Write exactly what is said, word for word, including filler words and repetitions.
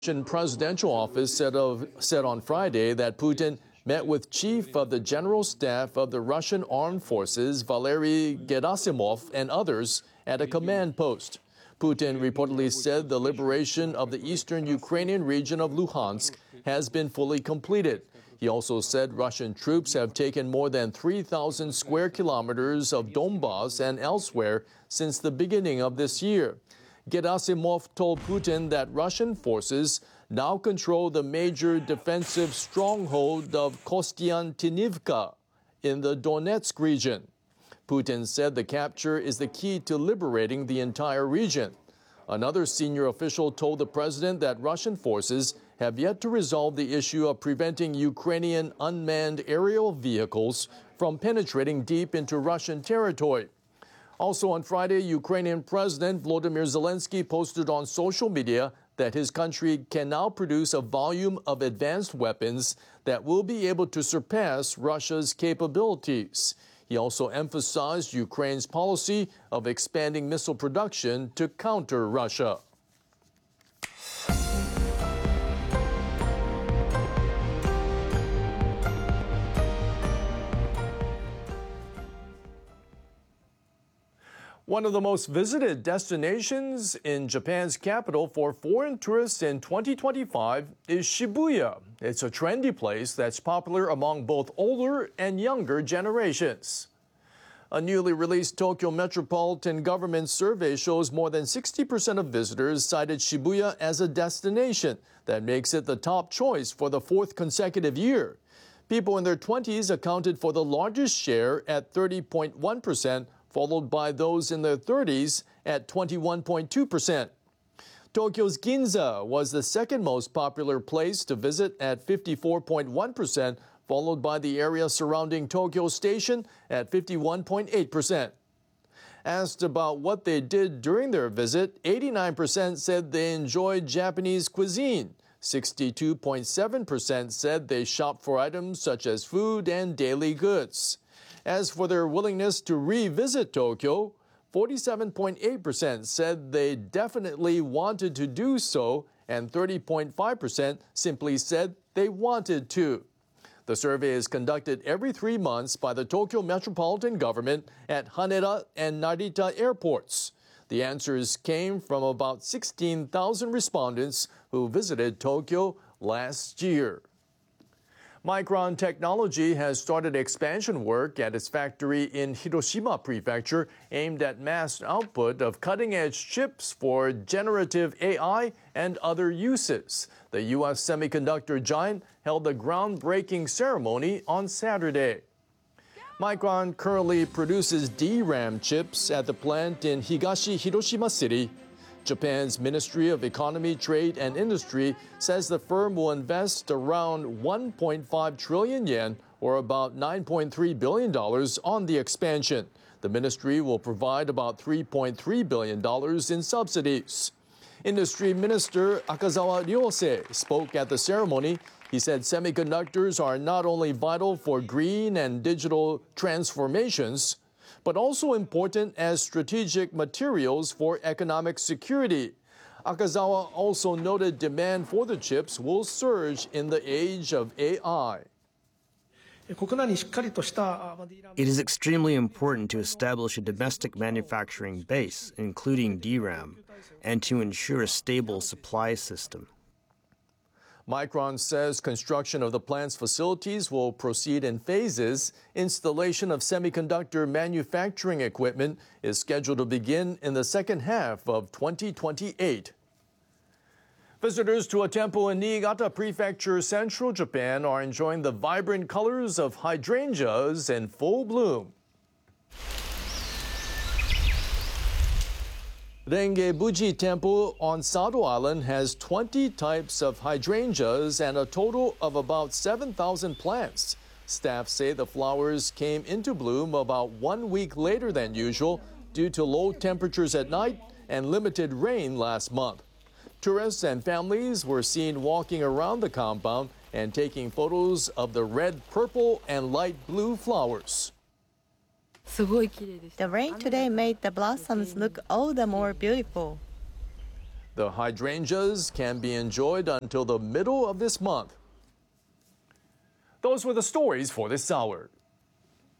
Russian presidential office said, of, said on Friday that Putin met with Chief of the General Staff of the Russian Armed Forces, Valery Gerasimov, and others at a command post. Putin reportedly said the liberation of the eastern Ukrainian region of Luhansk has been fully completed. He also said Russian troops have taken more than three thousand square kilometers of Donbas and elsewhere since the beginning of this year. Gerasimov told Putin that Russian forces now control the major defensive stronghold of Kostiantynivka in the Donetsk region. Putin said the capture is the key to liberating the entire region. Another senior official told the president that Russian forces have yet to resolve the issue of preventing Ukrainian unmanned aerial vehicles from penetrating deep into Russian territory. Also on Friday, Ukrainian President Volodymyr Zelensky posted on social media that his country can now produce a volume of advanced weapons that will be able to surpass Russia's capabilities. He also emphasized Ukraine's policy of expanding missile production to counter Russia. One of the most visited destinations in Japan's capital for foreign tourists in twenty twenty-five is Shibuya. It's a trendy place that's popular among both older and younger generations. A newly released Tokyo Metropolitan Government survey shows more than sixty percent of visitors cited Shibuya as a destination that makes it the top choice for the fourth consecutive year. People in their twenties accounted for the largest share at thirty point one percent, followed by those in their thirties at twenty-one point two percent. Tokyo's Ginza was the second most popular place to visit at fifty-four point one percent, followed by the area surrounding Tokyo Station at fifty-one point eight percent. Asked about what they did during their visit, eighty-nine percent said they enjoyed Japanese cuisine. sixty-two point seven percent said they shopped for items such as food and daily goods. As for their willingness to revisit Tokyo, forty-seven point eight percent said they definitely wanted to do so, and thirty point five percent simply said they wanted to. The survey is conducted every three months by the Tokyo Metropolitan Government at Haneda and Narita airports. The answers came from about sixteen thousand respondents who visited Tokyo last year. Micron Technology has started expansion work at its factory in Hiroshima Prefecture aimed at mass output of cutting-edge chips for generative A I and other uses. The U S semiconductor giant held a groundbreaking ceremony on Saturday. Micron currently produces D RAM chips at the plant in Higashi Hiroshima City. Japan's Ministry of Economy, Trade and Industry says the firm will invest around one point five trillion yen, or about nine point three billion dollars, on the expansion. The ministry will provide about three point three billion dollars in subsidies. Industry Minister Akazawa Ryose spoke at the ceremony. He said semiconductors are not only vital for green and digital transformations, but also important as strategic materials for economic security. Akazawa also noted demand for the chips will surge in the age of A I. It is extremely important to establish a domestic manufacturing base, including D RAM, and to ensure a stable supply system. Micron says construction of the plant's facilities will proceed in phases. Installation of semiconductor manufacturing equipment is scheduled to begin in the second half of twenty twenty-eight. Visitors to a temple in Niigata Prefecture, central Japan, are enjoying the vibrant colors of hydrangeas in full bloom. Rengebuji Temple on Sado Island has twenty types of hydrangeas and a total of about seven thousand plants. Staff say the flowers came into bloom about one week later than usual due to low temperatures at night and limited rain last month. Tourists and families were seen walking around the compound and taking photos of the red, purple, and light blue flowers. The rain today made the blossoms look all the more beautiful. The hydrangeas can be enjoyed until the middle of this month. Those were the stories for this hour.